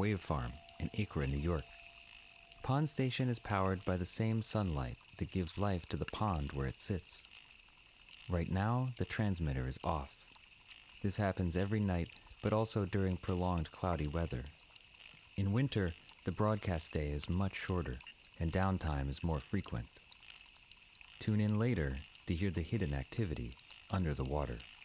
Wave Farm in Acra, New York. Pond Station is powered by the same sunlight that gives life to the pond where it sits. Right now, the transmitter is off. This happens every night, but also during prolonged cloudy weather. In winter, the broadcast day is much shorter, and downtime is more frequent. Tune in later to hear the hidden activity under the water.